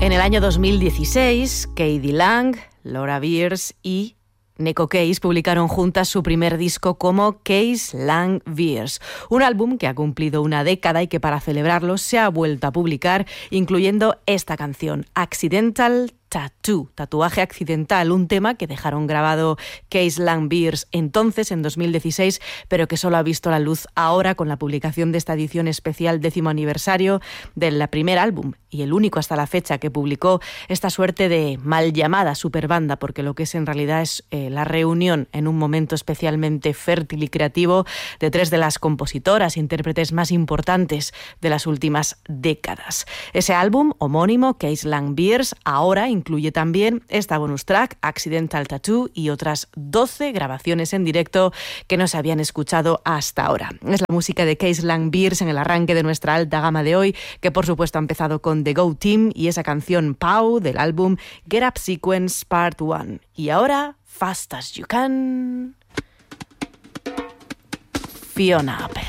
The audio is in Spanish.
En el año 2016, K.D. Lang, Laura Beers y Neko Case publicaron juntas su primer disco como Case Lang Beers, un álbum que ha cumplido una década y que para celebrarlo se ha vuelto a publicar, incluyendo esta canción, Accidental Tattoo, tatuaje accidental, un tema que dejaron grabado Case Lang Beers entonces, en 2016, pero que solo ha visto la luz ahora con la publicación de esta edición especial 10º aniversario del primer álbum y el único hasta la fecha que publicó esta suerte de mal llamada superbanda, porque lo que es en realidad es la reunión en un momento especialmente fértil y creativo de tres de las compositoras e intérpretes más importantes de las últimas décadas. Ese álbum homónimo, Case Lang Beers, ahora incluye también esta bonus track, Accidental Tattoo, y otras 12 grabaciones en directo que no se habían escuchado hasta ahora. Es la música de Case Lang Beers en el arranque de nuestra alta gama de hoy, que por supuesto ha empezado con The Go Team y esa canción Pow del álbum Get Up Sequence Part 1. Y ahora, Fast As You Can, Fiona Apple.